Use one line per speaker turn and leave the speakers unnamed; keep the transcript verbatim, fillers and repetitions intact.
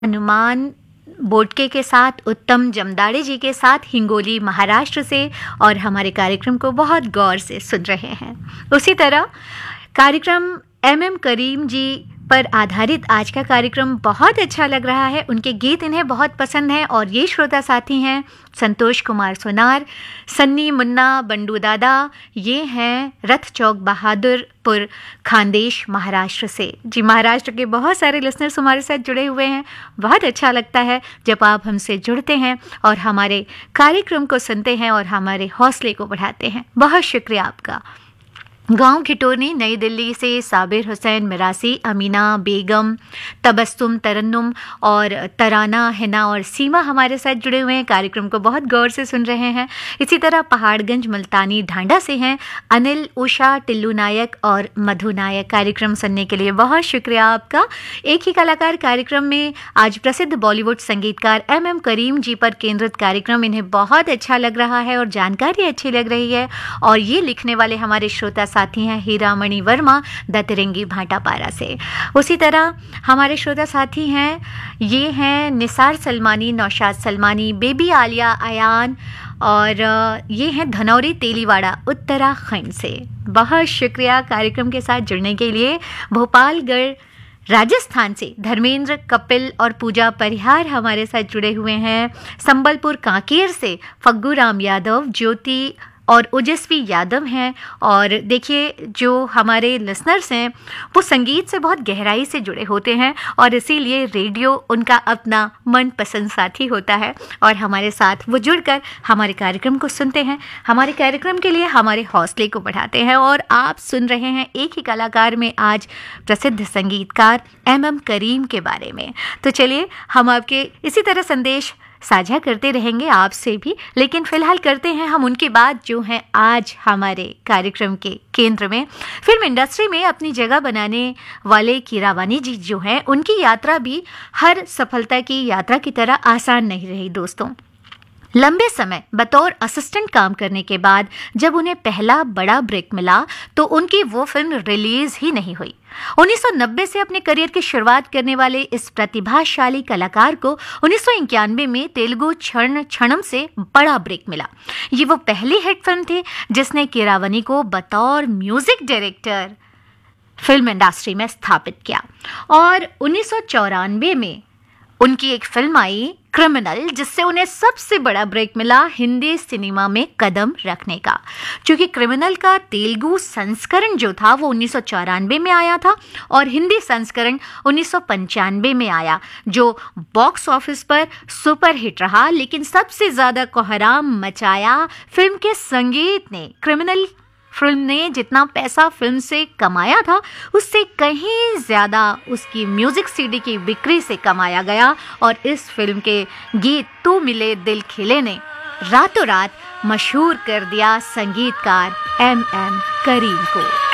हनुमान बोडके के साथ उत्तम जमदाड़े जी के साथ हिंगोली महाराष्ट्र से, और हमारे कार्यक्रम को बहुत गौर से सुन रहे हैं। उसी तरह कार्यक्रम एम एम करीम जी पर आधारित आज का कार्यक्रम बहुत अच्छा लग रहा है, उनके गीत इन्हें बहुत पसंद हैं। और ये श्रोता साथी हैं संतोष कुमार सोनार, सन्नी मुन्ना, बंडू दादा, ये हैं रथ चौक बहादुरपुर खानदेश महाराष्ट्र से। जी, महाराष्ट्र के बहुत सारे लिसनर्स हमारे साथ जुड़े हुए हैं। बहुत अच्छा लगता है जब आप हमसे जुड़ते हैं और हमारे कार्यक्रम को सुनते हैं और हमारे हौसले को बढ़ाते हैं। बहुत शुक्रिया आपका। गांव खिटोरनी नई दिल्ली से साबिर हुसैन मिरासी, अमीना बेगम, तबस्सुम तरन्नुम और तराना हिना और सीमा हमारे साथ जुड़े हुए हैं, कार्यक्रम को बहुत गौर से सुन रहे हैं। इसी तरह पहाड़गंज मुल्तानी ढांडा से हैं अनिल, उषा, टिल्लू नायक और मधु नायक। कार्यक्रम सुनने के लिए बहुत शुक्रिया आपका। एक ही कलाकार कार्यक्रम में आज प्रसिद्ध बॉलीवुड संगीतकार एम एम करीम जी पर केंद्रित कार्यक्रम इन्हें बहुत अच्छा लग रहा है और जानकारी अच्छी लग रही है। और ये लिखने वाले हमारे श्रोता साथी हैं हीरामणि वर्मा दतरंगी भाटापारा से। उसी तरह हमारे श्रोता साथी हैं, ये हैं निसार सलमानी, नौशाद सलमानी, बेबी आलिया, अयान, और ये हैं धनौरी तेलीवाड़ा उत्तराखंड से। बहुत शुक्रिया कार्यक्रम के साथ जुड़ने के लिए। भोपालगढ़ राजस्थान से धर्मेंद्र, कपिल और पूजा परिहार हमारे साथ जुड़े हुए हैं। संबलपुर कांकेर से फग्गू राम यादव, ज्योति और ओजस्वी यादव हैं। और देखिए, जो हमारे लिसनर्स हैं वो संगीत से बहुत गहराई से जुड़े होते हैं और इसीलिए रेडियो उनका अपना मनपसंद साथी होता है और हमारे साथ वो जुड़कर हमारे कार्यक्रम को सुनते हैं, हमारे कार्यक्रम के लिए हमारे हौसले को बढ़ाते हैं। और आप सुन रहे हैं एक ही कलाकार में आज प्रसिद्ध संगीतकार एम एम करीम के बारे में। तो चलिए, हम आपके इसी तरह संदेश साझा करते रहेंगे आपसे भी, लेकिन फिलहाल करते हैं हम उनकी बात जो है आज हमारे कार्यक्रम के केंद्र में। फिल्म इंडस्ट्री में अपनी जगह बनाने वाले कीरावानी जी जो हैं, उनकी यात्रा भी हर सफलता की यात्रा की तरह आसान नहीं रही दोस्तों। लंबे समय बतौर असिस्टेंट काम करने के बाद जब उन्हें पहला बड़ा ब्रेक मिला तो उनकी वो फिल्म रिलीज ही नहीं हुई। उन्नीस सौ नब्बे से अपने करियर की शुरुआत करने वाले इस प्रतिभाशाली कलाकार को उन्नीस सौ इक्यानवे में तेलुगु क्षण क्षणम से बड़ा ब्रेक मिला। ये वो पहली हिट फिल्म थी जिसने कीरावानी को बतौर म्यूजिक डायरेक्टर फिल्म इंडस्ट्री में स्थापित किया। और उन्नीस सौ चौरानवे में उनकी एक फिल्म आई क्रिमिनल, जिससे उन्हें सबसे बड़ा ब्रेक मिला हिंदी सिनेमा में कदम रखने का। क्योंकि क्रिमिनल का तेलुगु संस्करण जो था वो उन्नीस सौ चौरानवे में आया था और हिंदी संस्करण उन्नीस सौ पंचानवे में आया, जो बॉक्स ऑफिस पर सुपर हिट रहा। लेकिन सबसे ज़्यादा कोहराम मचाया फिल्म के संगीत ने। क्रिमिनल फिल्म ने जितना पैसा फिल्म से कमाया था उससे कहीं ज़्यादा उसकी म्यूज़िक सीडी की बिक्री से कमाया गया। और इस फिल्म के गीत तू मिले दिल खिले ने रातों रात मशहूर कर दिया संगीतकार एम एम करीम को।